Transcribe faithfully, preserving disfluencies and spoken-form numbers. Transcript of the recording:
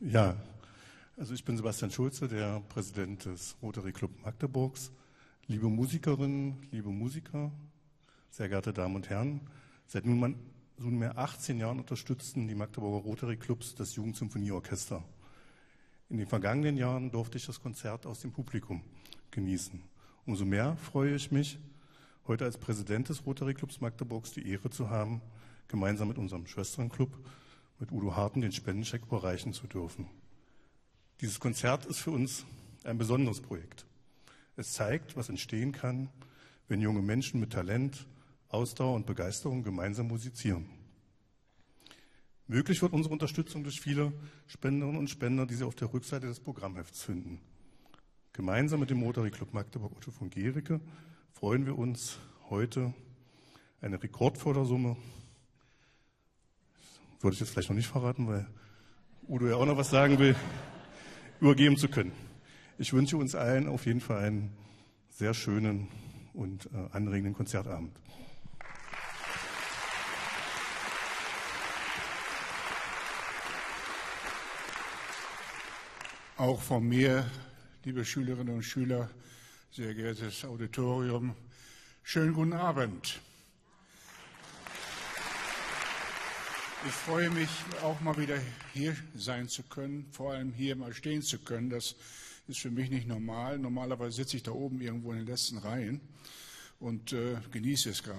Ja, also ich bin Sebastian Schulze, der Präsident des Rotary Club Magdeburgs. Liebe Musikerinnen, liebe Musiker, sehr geehrte Damen und Herren, seit nunmehr achtzehn Jahren unterstützen die Magdeburger Rotary Clubs das Jugendsymphonieorchester. In den vergangenen Jahren durfte ich das Konzert aus dem Publikum genießen. Umso mehr freue ich mich, heute als Präsident des Rotary Clubs Magdeburgs die Ehre zu haben, gemeinsam mit unserem Schwesternclub, mit Udo Harten, den Spendencheck überreichen zu dürfen. Dieses Konzert ist für uns ein besonderes Projekt. Es zeigt, was entstehen kann, wenn junge Menschen mit Talent, Ausdauer und Begeisterung gemeinsam musizieren. Möglich wird unsere Unterstützung durch viele Spenderinnen und Spender, die Sie auf der Rückseite des Programmhefts finden. Gemeinsam mit dem Rotary Club Magdeburg Otto von Guericke freuen wir uns heute, eine Rekordfördersumme, würde ich jetzt vielleicht noch nicht verraten, weil Udo ja auch noch was sagen will, übergeben zu können. Ich wünsche uns allen auf jeden Fall einen sehr schönen und äh, anregenden Konzertabend. Auch von mir, liebe Schülerinnen und Schüler, sehr geehrtes Auditorium, schönen guten Abend. Ich freue mich, auch mal wieder hier sein zu können, vor allem hier mal stehen zu können. Das ist für mich nicht normal. Normalerweise sitze ich da oben irgendwo in den letzten Reihen und äh, genieße es gerade.